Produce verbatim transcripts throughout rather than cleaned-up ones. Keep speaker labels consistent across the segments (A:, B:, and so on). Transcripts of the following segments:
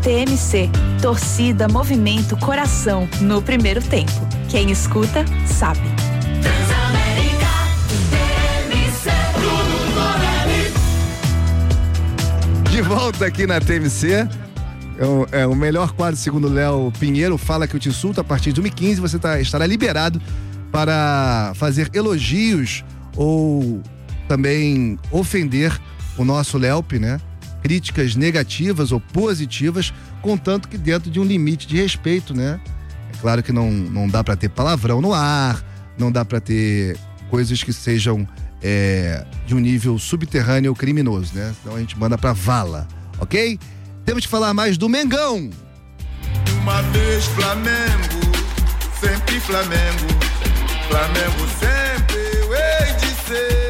A: T M C, torcida, movimento, coração, no primeiro tempo. Quem escuta, sabe.
B: De volta aqui na T M C. É o, é o melhor quadro, segundo o Léo Pinheiro, Fala Que Eu Te Insulto. A partir de dois mil e quinze você tá, estará liberado para fazer elogios ou também ofender o nosso Léo, né? Críticas negativas ou positivas, contanto que dentro de um limite de respeito, né? É claro que não, não dá para ter palavrão no ar, não dá para ter coisas que sejam é, de um nível subterrâneo ou criminoso, né? Então a gente manda pra vala, ok? Temos que falar mais do Mengão.
C: Uma vez Flamengo, sempre Flamengo, Flamengo sempre eu hei de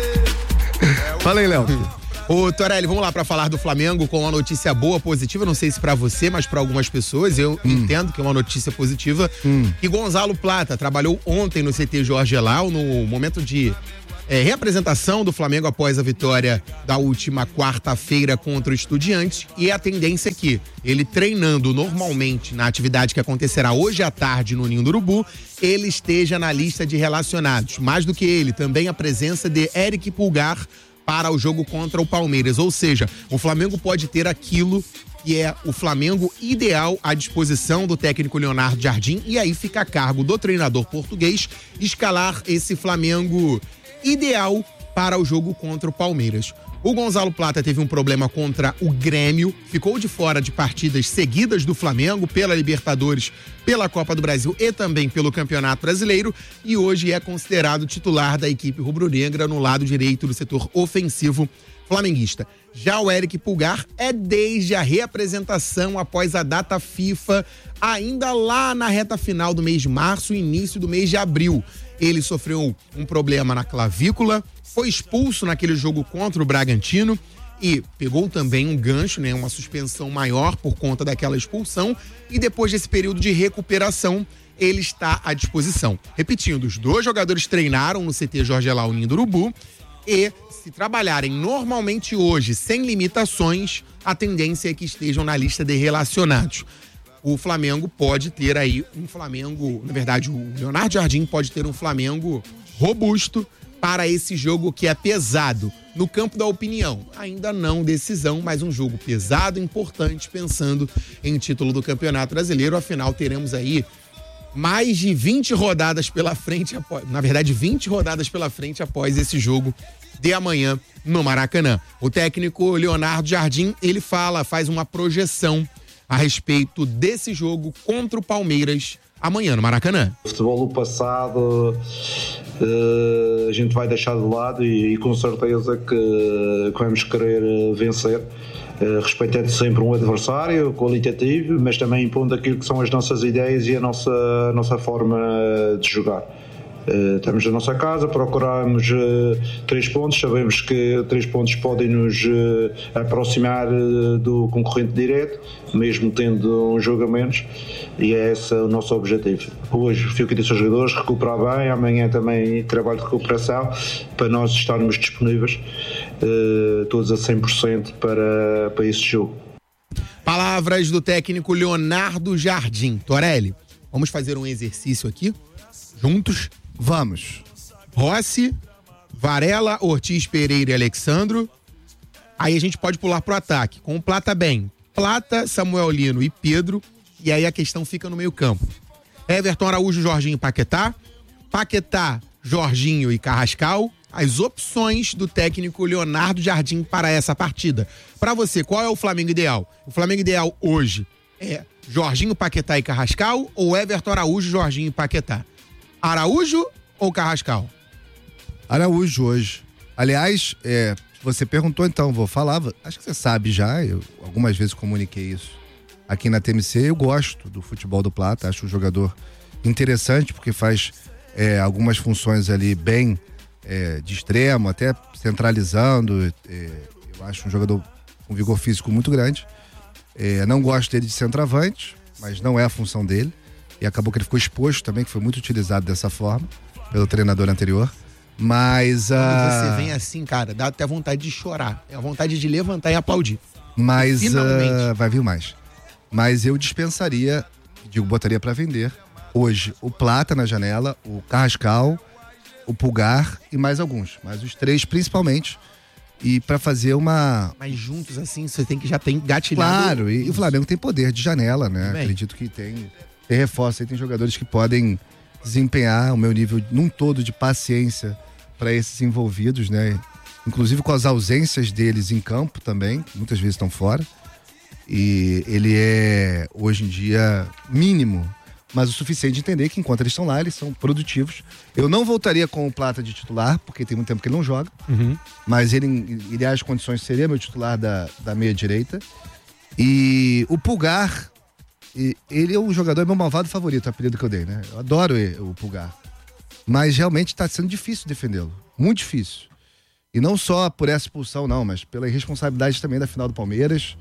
C: ser.
B: Fala aí, Léo.
D: Ô, Torelli, vamos lá pra falar do Flamengo com uma notícia boa, positiva, não sei se pra você, mas pra algumas pessoas, eu hum. entendo que é uma notícia positiva, hum. que Gonzalo Plata trabalhou ontem no C T Jorge Elal, no momento de é, reapresentação do Flamengo após a vitória da última quarta-feira contra o Estudiantes, e a tendência é que ele treinando normalmente na atividade que acontecerá hoje à tarde no Ninho do Urubu, ele esteja na lista de relacionados. Mais do que ele, também a presença de Eric Pulgar para o jogo contra o Palmeiras, ou seja, o Flamengo pode ter aquilo que é o Flamengo ideal à disposição do técnico Leonardo Jardim, e aí fica a cargo do treinador português escalar esse Flamengo ideal para o jogo contra o Palmeiras. O Gonzalo Plata teve um problema contra o Grêmio, ficou de fora de partidas seguidas do Flamengo pela Libertadores, pela Copa do Brasil e também pelo Campeonato Brasileiro, e hoje é considerado titular da equipe rubro-negra no lado direito do setor ofensivo flamenguista. Já o Eric Pulgar é desde a reapresentação após a data FIFA, ainda lá na reta final do mês de março, início do mês de abril. Ele sofreu um problema na clavícula, foi expulso naquele jogo contra o Bragantino e pegou também um gancho, né, uma suspensão maior por conta daquela expulsão, e depois desse período de recuperação, ele está à disposição. Repetindo, os dois jogadores treinaram no C T Jorge Elal Ninho do Urubu, e se trabalharem normalmente hoje, sem limitações, a tendência é que estejam na lista de relacionados. O Flamengo pode ter aí um Flamengo, na verdade, o Leonardo Jardim pode ter um Flamengo robusto para esse jogo que é pesado. No campo da opinião, ainda não decisão, mas um jogo pesado, importante, pensando em título do Campeonato Brasileiro. Afinal, teremos aí mais de vinte rodadas pela frente, após, na verdade, vinte rodadas pela frente após esse jogo de amanhã no Maracanã. O técnico Leonardo Jardim, ele fala, faz uma projeção a respeito desse jogo contra o Palmeiras amanhã no Maracanã.
E: O futebol do passado uh, a gente vai deixar de lado e, e com certeza que, que vamos querer vencer, uh, respeitando sempre um adversário qualitativo, mas também impondo aquilo que são as nossas ideias e a nossa, a nossa forma de jogar. Uh, estamos na nossa casa, procuramos uh, três pontos, sabemos que três pontos podem nos uh, aproximar uh, do concorrente direto, mesmo tendo um jogo a menos, e é esse o nosso objetivo. Hoje fui o que disse aos jogadores, recuperar bem, amanhã também trabalho de recuperação, para nós estarmos disponíveis uh, todos a cem por cento para, para esse jogo.
D: Palavras do técnico Leonardo Jardim. Torelli, vamos fazer um exercício aqui, juntos?
B: Vamos.
D: Rossi, Varela, Ortiz, Pereira e Alexandro. Aí a gente pode pular pro ataque. Com o Plata bem. Plata, Samuel Lino e Pedro. E aí a questão fica no meio campo. Everton, Araújo, Jorginho e Paquetá. Paquetá, Jorginho e Carrascal. As opções do técnico Leonardo Jardim para essa partida. Para você, qual é o Flamengo ideal? O Flamengo ideal hoje é Jorginho, Paquetá e Carrascal, ou Everton, Araújo, Jorginho e Paquetá? Araújo ou Carrascal?
B: Araújo hoje. Aliás, é, você perguntou, então, vou falar. Acho que você sabe já, eu algumas vezes comuniquei isso aqui na T M C. Eu gosto do futebol do Plata, acho um jogador interessante, porque faz é, algumas funções ali bem é, de extremo, até centralizando. É, eu acho um jogador com vigor físico muito grande. É, não gosto dele de centroavante, mas não é a função dele. E acabou que ele ficou exposto também, que foi muito utilizado dessa forma pelo treinador anterior. Mas...
D: Quando
B: uh...
D: você vem assim, cara, dá até vontade de chorar. É a vontade de levantar e aplaudir.
B: Mas uh... vai vir mais. Mas eu dispensaria, digo, botaria pra vender hoje o Plata na janela, o Carrascal, o Pulgar e mais alguns. Mas os três principalmente. E pra fazer uma...
D: Mas juntos, assim, você tem que já tem gatilhado.
B: Claro, e, e o Flamengo tem poder de janela, né?
D: Bem.
B: Acredito que tem, tem reforço aí, tem jogadores que podem desempenhar o meu nível num todo de paciência para esses envolvidos, né? Inclusive com as ausências deles em campo também, que muitas vezes estão fora. E ele é, hoje em dia, mínimo, mas o suficiente de entender que enquanto eles estão lá, eles são produtivos. Eu não voltaria com o Plata de titular, porque tem muito tempo que ele não joga,
D: Uhum.
B: mas ele, em ideais condições, seria meu titular da, da meia-direita. E o Pulgar, e- ele é um jogador, é meu malvado favorito, o apelido que eu dei, né? Eu adoro ele, o Pulgar. Mas realmente está sendo difícil defendê-lo, muito difícil. E não só por essa expulsão, não, mas pela irresponsabilidade também da final do Palmeiras.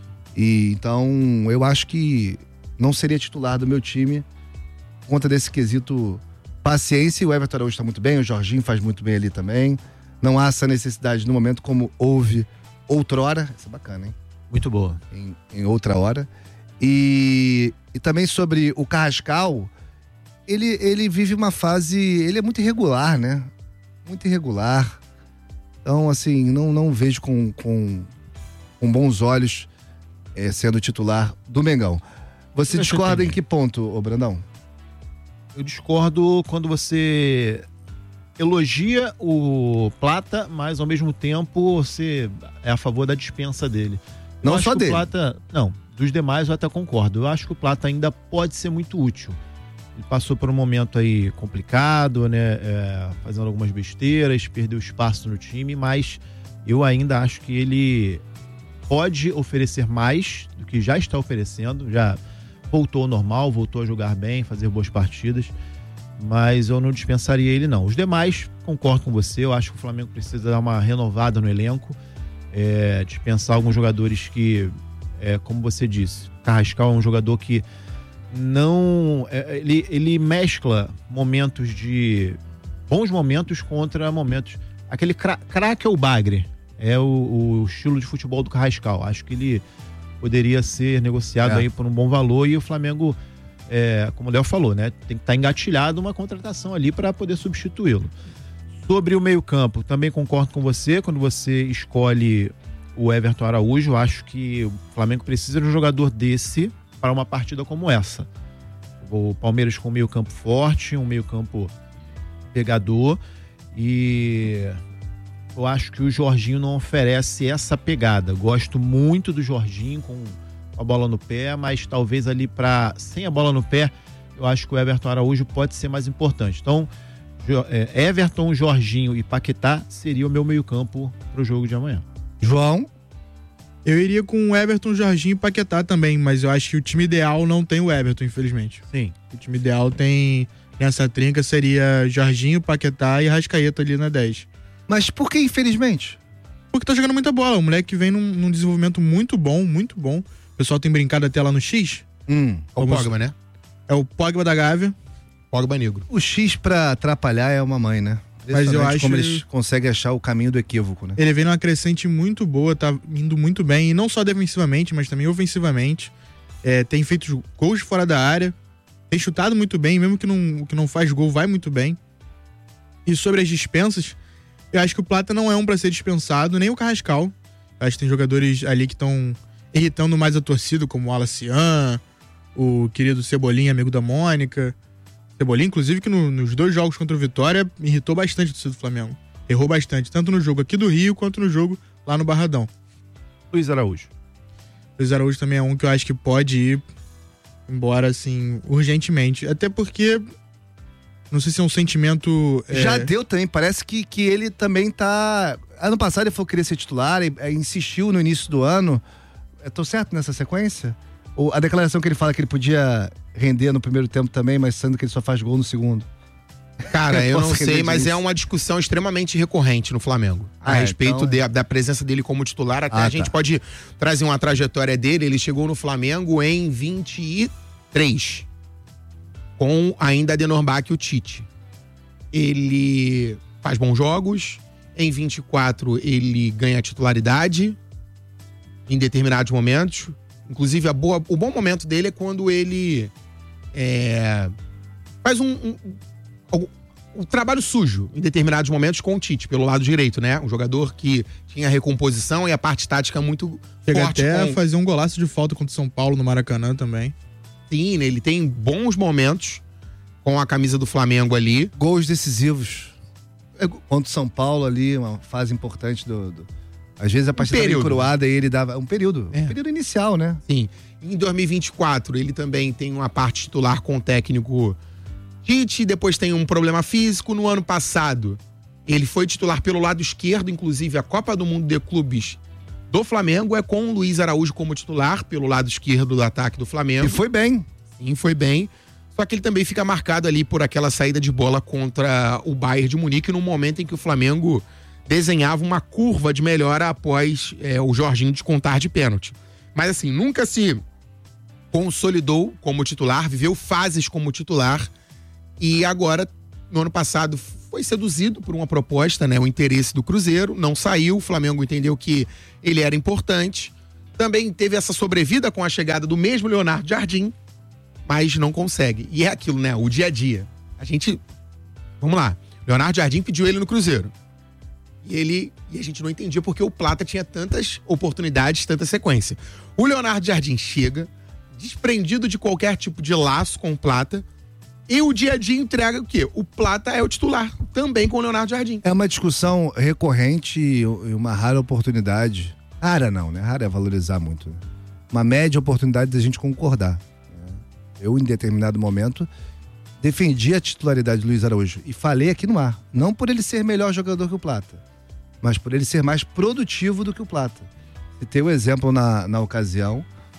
B: E então, eu acho que não seria titular do meu time por conta desse quesito paciência. E o Everton Araújo está muito bem, o Jorginho faz muito bem ali também. Não há essa necessidade no momento como houve outrora. Isso é bacana, hein?
F: Muito boa.
B: Em, em outra hora. E, e também sobre o Carrascal, ele, ele vive uma fase... Ele é muito irregular, né? Muito irregular. Então, assim, não, não vejo com, com, com bons olhos é, sendo titular do Mengão. Você
F: Deixa eu
B: discorda em
F: entender.
B: que ponto, ô Brandão?
F: Eu discordo quando você elogia o Plata, mas ao mesmo tempo você é a favor da dispensa dele. Eu
B: Não
F: acho
B: só
F: que o
B: dele.
F: Plata, não, dos demais eu até concordo. Eu acho que o Plata ainda pode ser muito útil. Ele passou por um momento aí complicado, né? É, fazendo algumas besteiras, perdeu espaço no time, mas eu ainda acho que ele pode oferecer mais do que já está oferecendo. Já voltou ao normal, voltou a jogar bem, fazer boas partidas, mas eu não dispensaria ele não. Os demais, concordo com você, eu acho que o Flamengo precisa dar uma renovada no elenco, é, dispensar alguns jogadores que, é, como você disse, Carrascal é um jogador que não... é, ele, ele mescla momentos de... bons momentos contra momentos... Aquele cra- craque é o bagre, é o, o estilo de futebol do Carrascal. Acho que ele poderia ser negociado
B: É.
F: aí por um bom valor e o Flamengo, é, como o Léo falou, né, tem que estar engatilhado uma contratação ali para poder substituí-lo. Sobre o meio-campo, também concordo com você. Quando você escolhe o Everton Araújo, acho que o Flamengo precisa de um jogador desse para uma partida como essa. O Palmeiras com um meio-campo forte, um meio-campo pegador, e eu acho que o Jorginho não oferece essa pegada. Gosto muito do Jorginho com a bola no pé, mas talvez ali para sem a bola no pé, eu acho que o Everton Araújo pode ser mais importante. Então, Jo- é, Everton, Jorginho e Paquetá seria o meu meio-campo para o jogo de amanhã.
B: João?
G: Eu iria com o Everton, Jorginho e Paquetá também, mas eu acho que o time ideal não tem o Everton, infelizmente.
F: Sim.
G: O time ideal tem, nessa trinca, seria Jorginho, Paquetá e Rascaeta ali na dez.
B: Mas por que infelizmente?
G: Porque tá jogando muita bola, o moleque que vem num, num desenvolvimento muito bom, muito bom. O pessoal tem brincado até lá no X,
B: Hum,
D: É o Pogba, né?
G: é o Pogba da Gávea.
D: Pogba negro.
B: o X pra atrapalhar é uma mãe, né?
G: Mas eu
B: Impressionante
G: acho-
B: como eles conseguem achar o caminho do equívoco, né?
G: Ele vem numa crescente muito boa, tá indo muito bem, e não só defensivamente, mas também ofensivamente. É, tem feito gols de fora da área, tem chutado muito bem, mesmo que não, que não faz gol, vai muito bem. E sobre as dispensas, eu acho que o Plata não é um pra ser dispensado, nem o Carrascal. Eu acho que tem jogadores ali que estão irritando mais a torcida, como o Alacian, o querido Cebolinha, amigo da Mônica. Cebolinha, inclusive, que no- nos dois jogos contra o Vitória, irritou bastante a torcida do Flamengo. Errou bastante, tanto no jogo aqui do Rio, quanto no jogo lá no Barradão.
F: Luiz Araújo.
G: Luiz Araújo também é um que eu acho que pode ir embora, assim, urgentemente. Até porque, não sei se é um sentimento... é,
B: Já deu também, parece que, que ele também tá... Ano passado ele falou que queria ser titular, e, e insistiu no início do ano. Eu tô certo nessa sequência? Ou a declaração que ele fala que ele podia render no primeiro tempo também, mas sendo que ele só faz gol no segundo.
D: Cara, eu
B: Posso
D: não
B: render
D: sei, mas
B: disso?
D: é uma discussão extremamente recorrente no Flamengo. A
B: Ah,
D: respeito
B: então-
D: de- da presença dele como titular. Até
B: Ah,
D: a gente
B: tá.
D: pode trazer uma trajetória dele. Ele chegou no Flamengo em vinte e três, com ainda Adenor Bach e o Tite. Ele faz bons jogos. Em vinte e quatro, ele ganha titularidade em determinados momentos. Inclusive, a boa, o bom momento dele é quando ele é, faz um, um, um, um trabalho sujo em determinados momentos com o Tite, pelo lado direito, né? Um jogador que tinha recomposição e a parte tática muito
G: Chega
D: forte.
G: até
D: com...
G: fazer um golaço de falta contra o São Paulo no Maracanã também.
D: Sim, né? Ele tem bons momentos com a camisa do Flamengo ali.
B: Gols decisivos. Contra o São Paulo ali, uma fase importante do... do... Às vezes a partida estava encruada e ele dava... Um período. É. Um período inicial, né?
D: Sim. Em dois mil e vinte e quatro, ele também tem uma parte titular com o técnico Tite, depois tem um problema físico. No ano passado, ele foi titular pelo lado esquerdo, inclusive a Copa do Mundo de Clubes do Flamengo é com o Luiz Araújo como titular, pelo lado esquerdo do ataque do Flamengo.
B: E foi bem.
D: Sim, foi bem. Só que ele também fica marcado ali por aquela saída de bola contra o Bayern de Munique, no momento em que o Flamengo desenhava uma curva de melhora após é, o Jorginho descontar de pênalti. Mas assim, nunca se consolidou como titular, viveu fases como titular e agora, no ano passado, foi seduzido por uma proposta, né, o interesse do Cruzeiro, não saiu, o Flamengo entendeu que ele era importante. Também teve essa sobrevida com a chegada do mesmo Leonardo Jardim, mas não consegue. E é aquilo, né, o dia a dia. A gente, vamos lá, Leonardo Jardim pediu ele no Cruzeiro. E ele, e a gente não entendia porque o Plata tinha tantas oportunidades, tanta sequência. O Leonardo Jardim chega, desprendido de qualquer tipo de laço com o Plata, e o dia a dia entrega o quê? O Plata é o titular, também com o Leonardo Jardim.
B: É uma discussão recorrente e uma rara oportunidade. Rara não, né? Rara é valorizar muito. Uma média oportunidade da gente concordar. Eu, em determinado momento, defendi a titularidade do Luiz Araújo e falei aqui no ar. Não por ele ser melhor jogador que o Plata, mas por ele ser mais produtivo do que o Plata. Citei o exemplo na, na ocasião.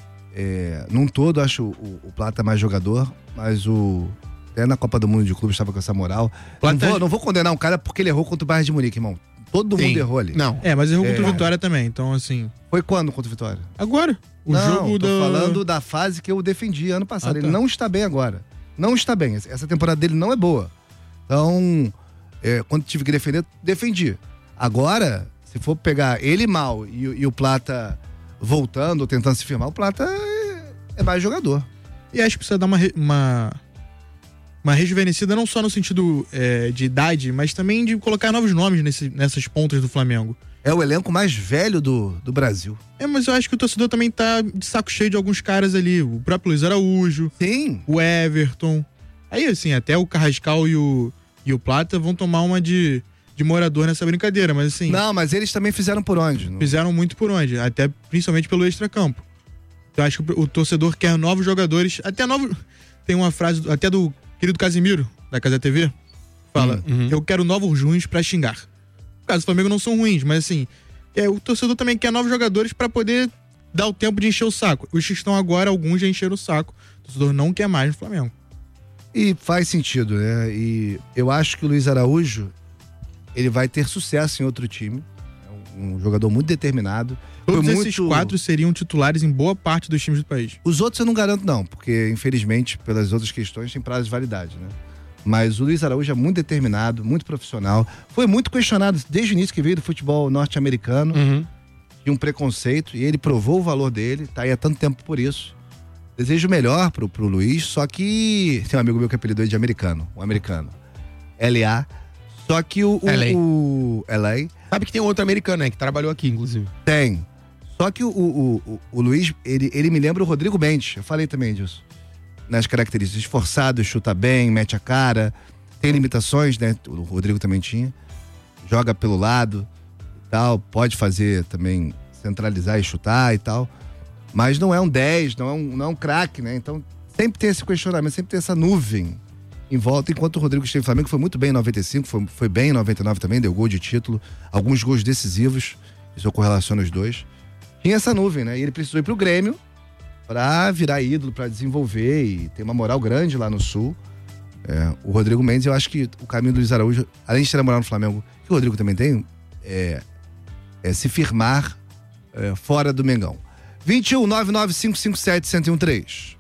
B: É, num todo, acho o, o Plata mais jogador, mas o... Até na Copa do Mundo de Clube estava com essa moral. Não vou, não vou condenar um cara porque ele errou contra o Bayern de Munique, irmão. Todo
D: Sim.
B: mundo errou ali.
D: Não.
G: É, mas errou
B: É.
G: contra o Vitória também, então assim...
B: Foi quando contra o Vitória?
G: Agora, o
B: não,
G: jogo
B: tô
G: do...
B: falando da fase que eu defendi ano passado.
G: Ah, tá.
B: Ele não está bem agora. Não está bem. Essa temporada dele não é boa. Então, é, quando tive que defender, defendi. Agora, se for pegar ele mal e, e o Plata voltando ou tentando se firmar, o Plata é, é mais jogador.
G: E acho que precisa dar uma, re- uma, uma rejuvenescida não só no sentido é, de idade, mas também de colocar novos nomes nesse, nessas pontas do Flamengo.
B: É o elenco mais velho do, do Brasil.
G: É, mas eu acho que o torcedor também tá de saco cheio de alguns caras ali. O próprio Luiz Araújo,
B: Sim.
G: o Everton. Aí, assim, até o Carrascal e o, e o Plata vão tomar uma de, de morador nessa brincadeira, mas assim...
B: Não, mas eles também fizeram por onde?
G: Fizeram muito por onde, até principalmente pelo extracampo. Então acho que o, o torcedor quer novos jogadores, até novos... Tem uma frase do- até do querido Casimiro, da Casa T V, fala,
D: Uhum.
G: eu quero novos ruins pra xingar. No caso do Flamengo não são ruins, mas assim, é, o torcedor também quer novos jogadores pra poder dar o tempo de encher o saco. Os que estão agora, alguns já encheram o saco. O torcedor não quer mais no Flamengo.
B: E faz sentido, né? E eu acho que o Luiz Araújo, ele vai ter sucesso em outro time. É um, um jogador muito determinado.
G: Todos
B: Foi
G: esses
B: muito...
G: quatro seriam titulares em boa parte dos times do país.
B: Os outros eu não garanto não, porque infelizmente, pelas outras questões, tem prazo de validade, né? Mas o Luiz Araújo é muito determinado, muito profissional. Foi muito questionado desde o início que veio do futebol norte-americano.
D: Uhum.
B: Tinha um preconceito e ele provou o valor dele, tá aí há tanto tempo por isso. Desejo o melhor pro, pro Luiz, só que tem um amigo meu que apelidou ele de americano, o americano. L A. Só que o, o,
D: L A.
B: o L A
D: Sabe que tem outro americano, né? Que trabalhou aqui, inclusive.
B: tem. Só que o, o, o, o Luiz, ele, ele me lembra o Rodrigo Mendes. Eu falei também disso. Nas características, esforçado, chuta bem, mete a cara. Tem limitações, né? O Rodrigo também tinha. Joga pelo lado e tal. Pode fazer também, centralizar e chutar e tal. Mas não é um dez, não é um, não é um craque, né? Então sempre tem esse questionamento, sempre tem essa nuvem em volta. Enquanto o Rodrigo esteve no Flamengo, foi muito bem em noventa e cinco, foi, foi bem em noventa e nove também, deu gol de título. Alguns gols decisivos, isso eu correlaciono os dois. Tinha essa nuvem, né? E ele precisou ir pro Grêmio pra virar ídolo, pra desenvolver e ter uma moral grande lá no Sul. É, o Rodrigo Mendes, eu acho que o caminho do Luiz Araújo, além de ter a moral no Flamengo, que o Rodrigo também tem, é, é se firmar é, fora do Mengão. vinte e um, nove nove cinco cinco sete, um zero um três.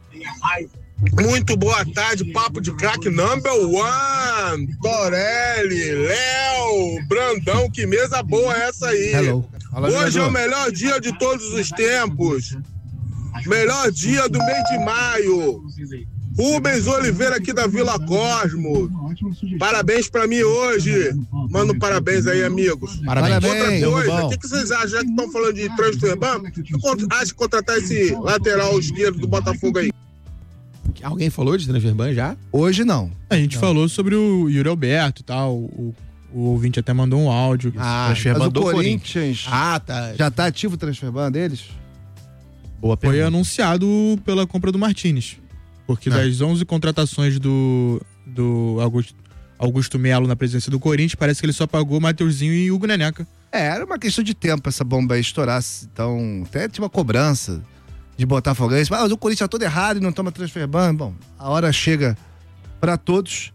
H: Muito boa tarde, papo de craque number one, Torelli, Léo, Brandão, que mesa boa é essa aí.
B: Hello. Fala,
H: Hoje é
B: jogador.
H: o melhor dia de todos os tempos. Melhor dia do mês de maio. Rubens Oliveira aqui da Vila Cosmo. Parabéns pra mim hoje. Manda um parabéns aí, amigos.
B: Parabéns.
H: Outra coisa,
B: Bom.
H: o que, que vocês acham, já que estão falando de transfer-ban? Acho que contratar esse lateral esquerdo do Botafogo aí.
D: Alguém falou de transfer-ban já?
B: Hoje não.
G: A gente
B: não.
G: falou sobre o Yuri Alberto e tal. O, o ouvinte até mandou um áudio.
D: Ah,
B: Mas o
D: do
B: Corinthians
D: Ah, tá.
B: já tá ativo o transfer-ban deles?
F: Boa
G: Foi
F: pergunta.
G: anunciado pela compra do Martínez. Porque
B: Ah.
G: das onze contratações do, do Augusto, Augusto Melo na presidência do Corinthians, parece que ele só pagou Mateuzinho e Hugo Neneca.
B: É, era uma questão de tempo essa bomba aí estourar. Então, até tinha uma cobrança de Botafoguense. Ah, mas o Corinthians tá todo errado e não toma transfer-ban. Bom, a hora chega pra todos.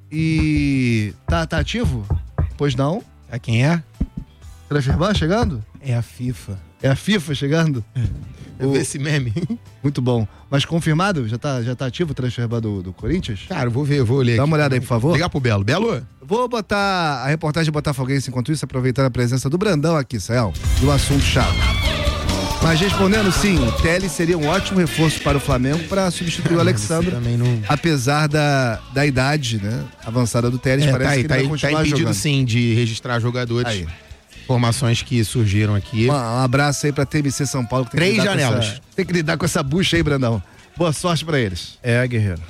B: E tá, tá ativo? Pois não.
D: É quem é?
B: Transfer-ban chegando?
D: É a FIFA.
B: É a FIFA chegando?
D: Eu
B: O-
D: vi esse meme.
B: Muito bom. Mas confirmado? Já tá, já tá ativo o transfer-ban do, do Corinthians?
D: Cara, eu vou ver, eu vou ler
B: Dá
D: aqui.
B: uma olhada aí, por favor.
D: Ligar pro Belo. Belo?
B: Vou botar a reportagem botafoguense enquanto isso, aproveitando a presença do Brandão aqui, Sael, do assunto chave. Mas respondendo sim, o Telles seria um ótimo reforço para o Flamengo para substituir o Alexandre,
D: Também não...
B: apesar da, da idade, né, avançada do Telles,
D: É,
B: parece
D: tá aí,
B: que
D: tá,
B: ele
D: aí,
B: vai
D: tá
B: continuar
D: impedido
B: jogando.
D: sim de registrar jogadores.
B: Aí.
D: Informações que surgiram aqui.
B: Um, um abraço aí pra T M C São Paulo. Que tem
D: Três
B: que lidar com
D: janelas.
B: essa- tem que lidar com essa bucha aí, Brandão. Boa sorte pra eles.
F: É, guerreiro.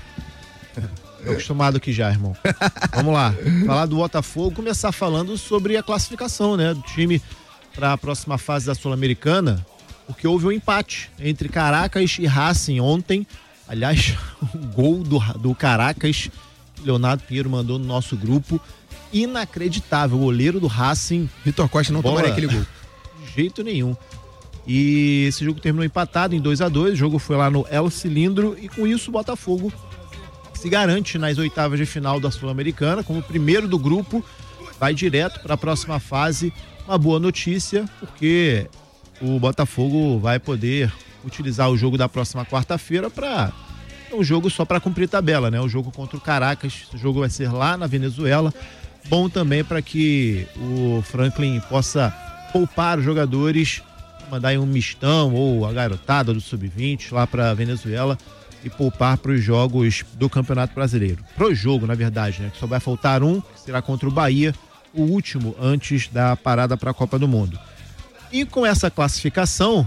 F: Tô acostumado aqui já, irmão. Vamos lá. Falar do Botafogo, começar falando sobre a classificação, né? Do time para a próxima fase da Sul-Americana, porque houve um empate entre Caracas e Racing ontem. Aliás, o gol do, do Caracas, que Leonardo Pinheiro mandou no nosso grupo. Inacreditável. O goleiro do Racing.
D: Vitor Costa não
F: Bola.
D: tomaria aquele gol.
F: De jeito nenhum. E esse jogo terminou empatado em dois a dois. O jogo foi lá no El Cilindro e com isso o Botafogo se garante nas oitavas de final da Sul-Americana como primeiro do grupo, vai direto para a próxima fase. Uma boa notícia, porque o Botafogo vai poder utilizar o jogo da próxima quarta-feira para um jogo só para cumprir tabela, né? O jogo contra o Caracas, o jogo vai ser lá na Venezuela. Bom também para que o Franklin possa poupar os jogadores, mandar aí um mistão ou a garotada do sub vinte lá para Venezuela e poupar para os jogos do Campeonato Brasileiro. Pro jogo, na verdade, né? Que só vai faltar um, que será contra o Bahia, o último antes da parada para a Copa do Mundo. E com essa classificação,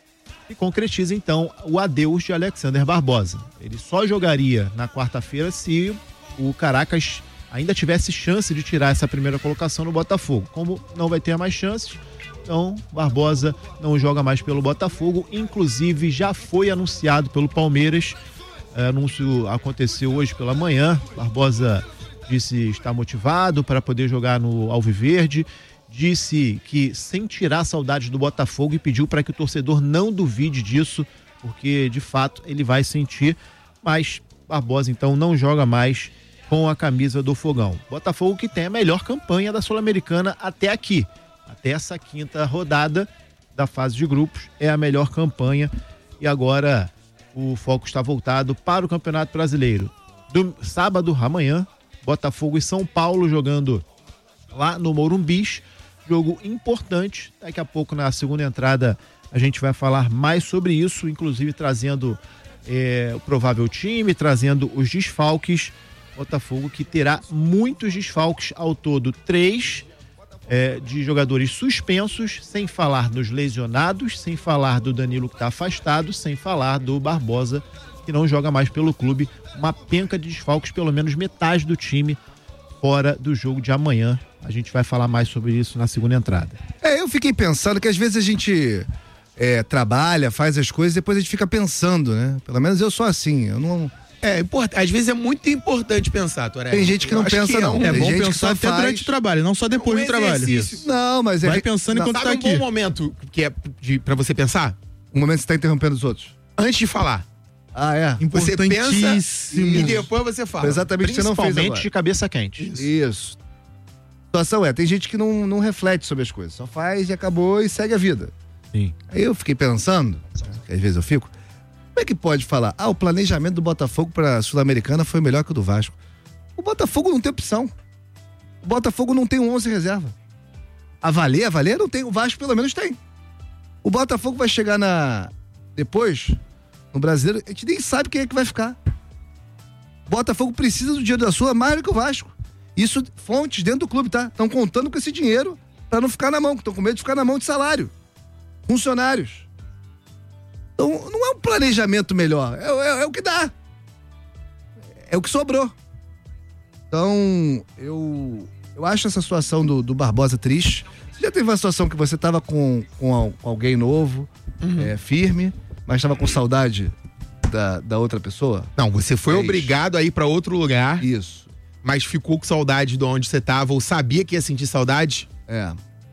F: se concretiza então o adeus de Alexander Barbosa. Ele só jogaria na quarta-feira se o Caracas ainda tivesse chance de tirar essa primeira colocação no Botafogo. Como não vai ter mais chances, então Barbosa não joga mais pelo Botafogo, inclusive já foi anunciado pelo Palmeiras. O anúncio aconteceu hoje pela manhã. Barbosa disse estar motivado para poder jogar no Alviverde, disse que sem tirar saudade do Botafogo e pediu para que o torcedor não duvide disso, porque de fato ele vai sentir, mas Barbosa então não joga mais com a camisa do Fogão. Botafogo que tem a melhor campanha da Sul-Americana até aqui. Até essa quinta rodada da fase de grupos é a melhor campanha e agora o foco está voltado para o Campeonato Brasileiro. Do sábado, amanhã, Botafogo e São Paulo jogando lá no Morumbis, jogo importante. Daqui a pouco na segunda entrada a gente vai falar mais sobre isso, inclusive trazendo é, o provável time, trazendo os desfalques. Botafogo que terá muitos desfalques, ao todo três É, de jogadores suspensos, sem falar nos lesionados, sem falar do Danilo que está afastado, sem falar do Barbosa que não joga mais pelo clube. Uma penca de desfalques, pelo menos metade do time fora do jogo de amanhã. A gente vai falar mais sobre isso na segunda entrada.
B: É, eu fiquei pensando que às vezes a gente é, trabalha, faz as coisas e depois a gente fica pensando, né? Pelo menos eu sou assim, eu não...
D: É, import... às vezes é muito importante pensar, Toré.
B: Tem gente que não
D: Eu acho
B: pensa,
D: que
B: não.
G: É
B: Tem
G: bom
B: gente que
G: pensar
B: só
G: até
B: faz-
G: durante o trabalho, não só depois
D: Um
G: do trabalho.
D: exercício.
B: Não, mas é...
G: Vai pensando
B: não,
G: enquanto
D: Sabe
G: tá
D: um
G: aqui.
D: bom momento que é de, pra você pensar?
B: Um momento que você tá interrompendo os outros.
D: Antes de falar.
B: Ah, é?
D: Você pensa
G: Importantíssimo.
D: e depois você fala.
B: Foi exatamente o que você não fez
F: Principalmente
B: agora.
F: de cabeça quente.
B: Isso. A situação é, tem gente que não, não reflete sobre as coisas, só faz e acabou e segue a vida.
F: Sim.
B: Aí eu fiquei pensando, que às vezes eu fico, como é que pode falar, ah, o planejamento do Botafogo pra Sul-Americana foi melhor que o do Vasco? O Botafogo não tem opção. O Botafogo não tem um onze reserva. A valer, a valer não tem, o Vasco pelo menos tem. O Botafogo vai chegar na... depois no Brasileiro, a gente nem sabe quem é que vai ficar. Botafogo precisa do dinheiro da sua mais do que o Vasco. Isso, fontes dentro do clube, tá? Estão contando com esse dinheiro pra não ficar na mão, estão com medo de ficar na mão de salário. Funcionários. Então, não é um planejamento melhor, é, é, é o que dá. É o que sobrou. Então, eu, eu acho essa situação do, do Barbosa triste. Você já teve uma situação que você tava com, com alguém novo, uhum. é, firme, mas tava com saudade da, da outra pessoa?
D: Não, você foi
B: é
D: obrigado a ir pra outro lugar.
B: Isso.
D: Mas ficou com saudade de onde você tava ou sabia que ia sentir saudade?
B: É.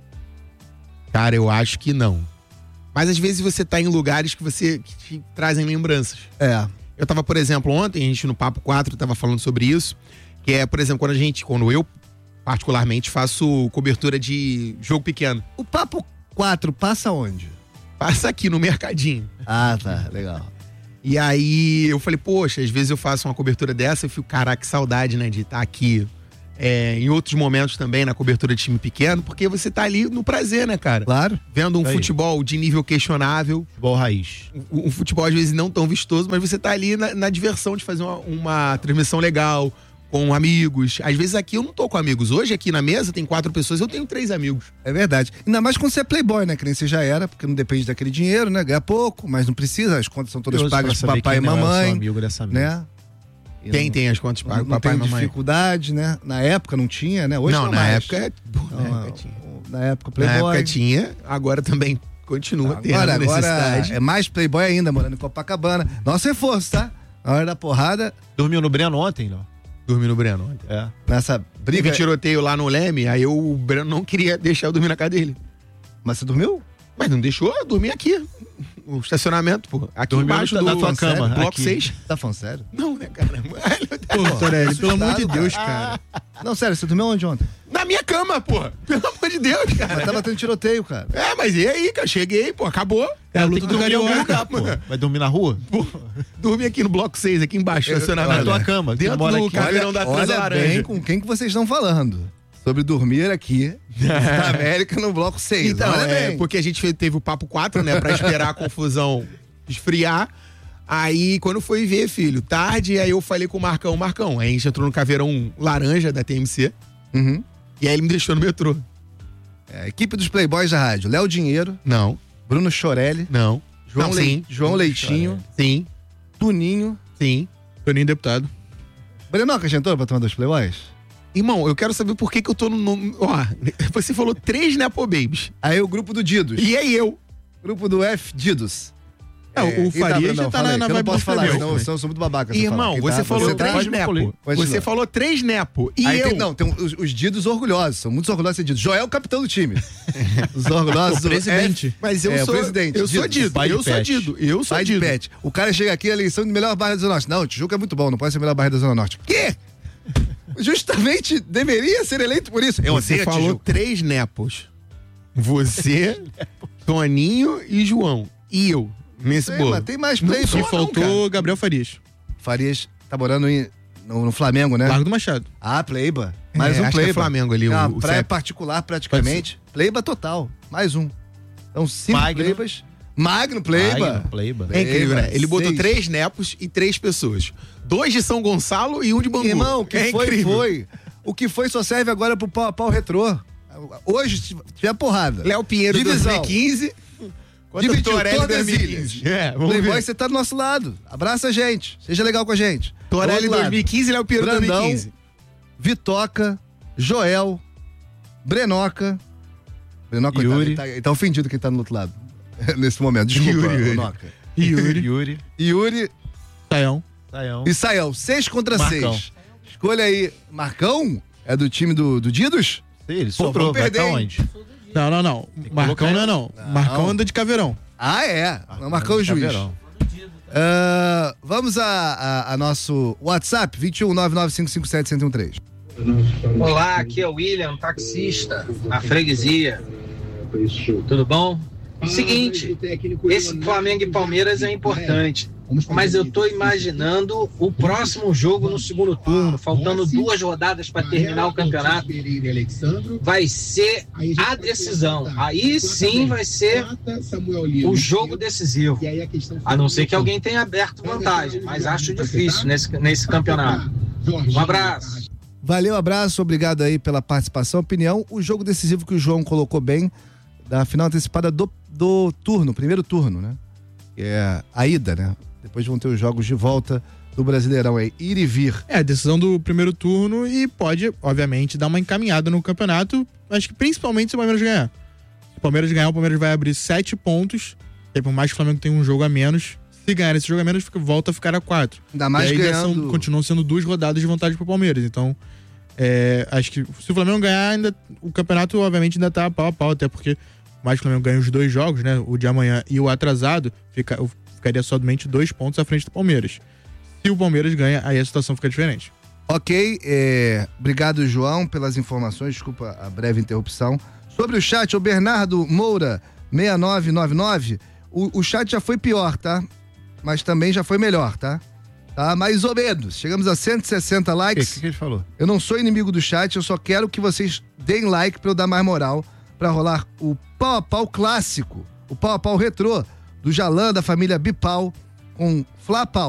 D: Cara, eu acho que não. Mas às vezes você tá em lugares que você que te trazem lembranças.
B: É.
D: Eu tava, por exemplo, ontem, a gente no Papo quatro tava falando sobre isso, que é, por exemplo, quando a gente, quando eu particularmente faço cobertura de jogo pequeno.
B: O Papo quatro passa onde?
D: Passa aqui no Mercadinho.
B: Ah, tá, legal.
D: E aí eu falei, poxa, às vezes eu faço uma cobertura dessa e fico, caraca, que saudade, né, de estar aqui. É, em outros momentos também, na cobertura de time pequeno, porque você tá ali no prazer, né, cara?
B: Claro.
D: Vendo um
F: Aí.
D: futebol de nível questionável.
F: Futebol raiz.
D: Um, um futebol às vezes não tão vistoso, mas você tá ali na, na diversão de fazer uma, uma transmissão legal, com amigos. Às vezes aqui eu não tô com amigos. Hoje aqui na mesa tem quatro pessoas, eu tenho três amigos.
B: É verdade. Ainda mais quando você é playboy, né? Que nem você já era, porque não depende daquele dinheiro, né? Ganha pouco, mas não precisa, as contas são todas pagas pro papai e mamãe.
F: Amigo dessa amiga.
B: Né? E
D: Quem
B: não,
D: tem as contas pagas,
B: não
D: papai e
B: tem
D: mamãe?
B: dificuldade, né? Na época não tinha, né? Hoje
D: não,
B: não
D: na
B: mais.
D: época, é-
B: Não,
D: na época tinha.
B: Na época
D: Na
B: playboy.
D: época tinha, agora também continua tendo
B: Agora, agora
D: necessidade.
B: é mais playboy ainda, morando em Copacabana. Nosso reforço, tá? Na hora da porrada,
F: Dormiu no Breno ontem, não?
D: Dormi no Breno ontem.
F: É.
B: nessa
D: Teve
B: briga...
D: tiroteio lá no Leme, aí eu, o Breno não queria deixar eu dormir na casa dele.
B: Mas você dormiu?
D: Mas não deixou eu dormir aqui. O estacionamento, pô. Aqui
F: Dormiu
D: embaixo
F: na
D: do,
F: tua
D: sério,
F: cama,
D: bloco
F: aqui.
D: seis.
B: Tá falando sério?
D: Não, né, cara?
G: Pô, Torelli, pelo amor de
B: assustado,
G: Deus, cara.
B: Não, sério, você dormiu onde ontem?
D: Na minha cama, pô. Pelo amor de Deus,
B: Mas
D: cara.
B: tava tendo tiroteio, cara.
D: É, mas e aí, cara? Cheguei, pô, acabou.
G: É a
F: Tem
G: luta
F: que
G: do
F: dormir em algum
G: Carioca.
F: lugar, pô. Vai dormir na rua?
D: Pô, dormi aqui no bloco seis, aqui embaixo,
B: Eu-
D: estacionamento.
F: Na tua cama. que
D: Dentro
F: mora
D: do
F: aqui.
D: caveirão da Transa
B: Olha
D: Laranja.
B: bem com quem que vocês estão falando. Sobre dormir aqui na América no bloco seis.
D: Então,
B: Olha
D: é,
B: bem.
D: porque a gente fez- teve o papo quatro, né, pra esperar a confusão esfriar. Aí, quando foi ver, filho, tarde, aí eu falei com o Marcão, Marcão, aí a gente entrou no caveirão laranja da T M C,
B: Uhum.
D: e aí ele me deixou no metrô.
B: É, equipe dos Playboys da rádio. Léo Dinheiro,
D: Não,
B: Bruno Chorelli,
D: não.
B: João,
D: Não,
B: Lei-
D: sim.
B: João Leitinho,
D: Sim,
B: Tuninho.
D: sim.
G: Toninho deputado.
B: Brenoca já entrou pra tomar dos Playboys?
D: Irmão, eu quero saber por que que eu tô no... no- Ó, você falou três Nepo Babies.
B: Aí o grupo do Didos.
D: E aí eu.
B: Grupo do F Didos.
G: É, o
B: quem
G: Farias já
B: não,
G: tá
B: fala
G: na-
B: aí,
G: na
B: que eu não
G: vibe
B: posso
G: do
B: falar,
G: Flamengo.
B: senão eu sou, sou muito babaca. se eu
D: Irmão,
B: falar. Quem
D: você
B: tá-
D: falou
B: tá-
D: três Nepo.
B: Continua.
D: Você falou três Nepo. E
B: Aí
D: eu.
B: tem, não, tem os, os Didos orgulhosos, são muitos orgulhosos de ser Didos. Joel é o capitão do time. Os orgulhosos
G: O presidente.
B: do F,
D: Mas eu
B: é, o
D: sou.
B: presidente,
D: eu sou
B: Dido.
D: Dido.
F: pai de
D: Eu sou
F: pet.
D: Dido. Eu sou
B: Pai de
D: Dido.
B: pet. O cara chega aqui, a eleição de melhor bairro da Zona Norte. Não, Tijuca é muito bom, não pode ser a melhor bairro da Zona Norte. Quê? Justamente deveria ser eleito por isso. Eu
D: Você
B: odeio a
D: falou
B: Tijuca.
D: três Nepos. Você, Toninho e João. E eu, nesse
B: Sei,
D: bolo.
B: mas tem mais
D: Não
B: play.
D: sou
G: E
D: não,
G: faltou Gabriel Farias.
B: Farias tá morando em, no, no Flamengo, né?
G: Largo do Machado.
B: Ah, Pleiba. Mais
D: É,
B: um
D: acho que é
B: Pleiba.
D: Flamengo ali,
B: É
D: o-
B: uma
D: o
B: praia
D: C E P.
B: particular praticamente. Pleiba total. Mais um. Então, cinco
F: Magno.
B: Pleibas. Magno Pleiba.
F: Magno, Pleiba.
D: É incrível, né? Ele botou
B: Seis.
D: três Nepos e três pessoas. Dois de São Gonçalo e um de Bangu.
B: Irmão, o que
D: é
B: foi,
D: incrível.
B: foi. O que foi só serve agora pro pau, pau retrô. Hoje, se tiver porrada.
D: Léo Pinheiro
B: Divisão.
D: dois mil e quinze. Contra
B: Dividiu
D: Torelli
B: todas as
D: dois mil e
B: ilhas.
D: quinze. É, vamos
B: Playboy,
D: ver.
B: você tá do nosso lado. Abraça a gente. Seja legal com a gente.
D: Torelli
B: Do outro lado,
D: dois mil e quinze e Léo Pinheiro
B: Brandão,
D: dois mil e quinze.
B: Vitoca, Joel, Brenoca. Brenoca, coitado,
F: Yuri.
B: ele tá, ele tá ofendido quem tá no outro lado. Nesse momento. Desculpa,
D: Yuri, Yuri.
B: Brenoca.
G: Yuri.
F: Yuri.
B: Yuri
G: Saião.
F: Saião.
B: e Saião. Seis contra
F: Marcão.
B: seis. Escolha aí. Marcão? É do time do, do Didos?
F: Ele
B: Pô,
F: sobrou,
B: vamos
F: vai
B: perder,
F: tá
B: hein?
F: onde?
G: Não, não, não. Marcão
F: colocar
G: não é não. Marcão anda de caveirão.
B: Ah, é. Não, Marcão é o juiz.
F: Caveirão.
B: Ah, vamos a, a, a nosso WhatsApp, dois um nove nove cinco cinco sete um zero um três.
I: Olá, aqui é o William, taxista, na freguesia. Tudo bom? Seguinte, esse Flamengo e Palmeiras é importante. mas eu tô imaginando o próximo jogo no segundo turno, faltando duas rodadas para terminar o campeonato. Vai ser a decisão. Aí sim vai ser o jogo decisivo. A não ser que alguém tenha aberto vantagem, mas acho difícil nesse, nesse campeonato. Um abraço.
B: Valeu, abraço, obrigado aí pela participação, opinião. O jogo decisivo que o João colocou bem, da final antecipada do, do turno, primeiro turno, né? Que é a ida, né? Depois vão ter os jogos de volta do Brasileirão aí, ir e vir.
G: É, decisão do primeiro turno e pode, obviamente, dar uma encaminhada no campeonato, acho que principalmente se o Palmeiras ganhar. Se o Palmeiras ganhar, o Palmeiras vai abrir sete pontos, e por mais que o Flamengo tenha um jogo a menos, se ganhar esse jogo a menos, fica, volta a ficar a quatro.
B: Ainda mais
G: e aí
B: ganhando...
G: são, continuam sendo duas rodadas de vantagem pro Palmeiras, então é, acho que se o Flamengo ganhar, ainda, o campeonato obviamente ainda tá pau a pau, até porque mais que o Flamengo ganha os dois jogos, né, o de amanhã e o atrasado, fica, ficaria somente dois pontos à frente do Palmeiras. Se o Palmeiras ganha, aí a situação fica diferente.
B: Ok, é, obrigado, João, pelas informações, desculpa a breve interrupção. Sobre o chat, o Bernardo Moura, seis nove nove nove, o, o chat já foi pior, tá? Mas também já foi melhor, tá? Tá, mais ou menos. Chegamos a cento e sessenta likes.
F: O que, que ele falou?
B: Eu não sou inimigo do chat, eu só quero que vocês deem like pra eu dar mais moral, pra rolar o pau a pau clássico, o pau a pau retrô, do Jalan, da família Bipau, com Flá Pau.